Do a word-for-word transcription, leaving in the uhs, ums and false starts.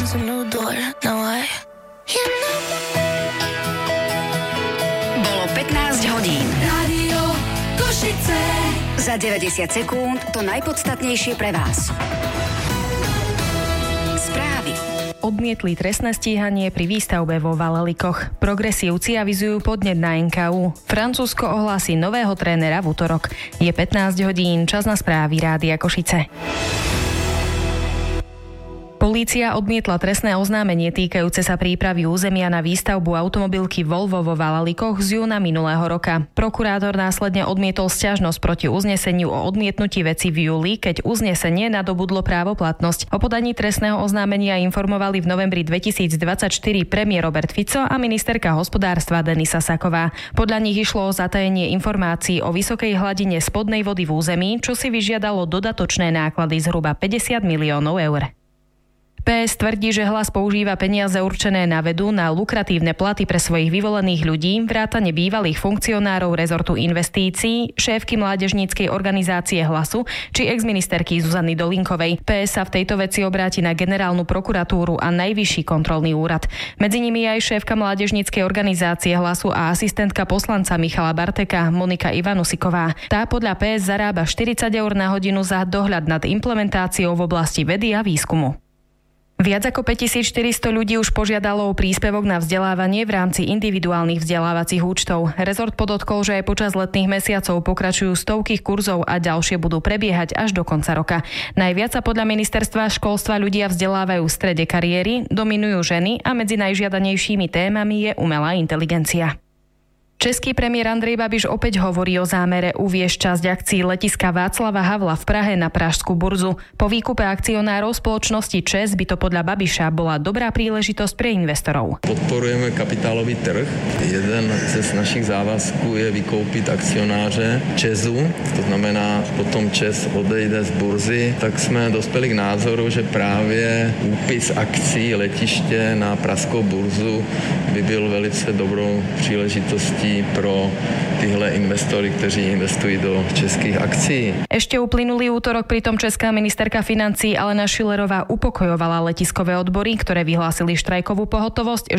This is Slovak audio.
some new door. No I. You know. Bolo pätnásť hodín. Rádio Košice. Za deväťdesiat sekúnd to najpodstatnejšie pre vás. Správy. Odmietli trestné stíhanie pri výstavbe vo Valelikoch. Progresívci avizujú podnet na en ká ú. Francúzsko ohlási nového trénera v utorok. Je pätnásť hodín, čas na správy Rádia Košice. Polícia odmietla trestné oznámenie týkajúce sa prípravy územia na výstavbu automobilky Volvo vo Valelikoch z júna minulého roka. Prokurátor následne odmietol sťažnosť proti uzneseniu o odmietnutí veci v júli, keď uznesenie nadobudlo právoplatnosť. O podaní trestného oznámenia informovali v novembri dvetisícdvadsaťštyri premiér Robert Fico a ministerka hospodárstva Denisa Saková. Podľa nich išlo o zatajenie informácií o vysokej hladine spodnej vody v území, čo si vyžiadalo dodatočné náklady zhruba päťdesiat miliónov eur. pé es tvrdí, že Hlas používa peniaze určené na vedu na lukratívne platy pre svojich vyvolených ľudí, vrátane bývalých funkcionárov rezortu investícií, šéfky mládežníckej organizácie Hlasu či exministerky Zuzany Dolinkovej. pé es sa v tejto veci obráti na generálnu prokuratúru a najvyšší kontrolný úrad. Medzi nimi je aj šéfka mládežníckej organizácie Hlasu a asistentka poslanca Michala Barteka Monika Ivanusiková. Tá podľa pé es zarába štyridsať eur na hodinu za dohľad nad implementáciou v oblasti vedy a výskumu. Viac ako päťtisícštyristo ľudí už požiadalo o príspevok na vzdelávanie v rámci individuálnych vzdelávacích účtov. Rezort podotkol, že aj počas letných mesiacov pokračujú stovky kurzov a ďalšie budú prebiehať až do konca roka. Najviac sa podľa ministerstva školstva ľudia vzdelávajú v strede kariéry, dominujú ženy a medzi najžiadanejšími témami je umelá inteligencia. Český premiér Andrej Babiš opäť hovorí o zámere uviesť časť akcií letiska Václava Havla v Prahe na pražskú burzu. Po výkupe akcionárov spoločnosti ČEZ by to podľa Babiša bola dobrá príležitosť pre investorov. Podporujeme kapitálový trh. Jeden z našich závazků je vykoupit akcionáře ČEZu, to znamená, potom ČEZ odejde z burzy, tak jsme dospěli k názoru, že právě úpis akcí letiště na pražskou burzu by byl velice dobrou příležitostí pro tyhle investory, kteří investují do českých akcií. Ešte uplynulý útorok pritom česká ministerka financií Alena Schillerová upokojovala letiskové odbory, ktoré vyhlásili štrajkovú pohotovosť,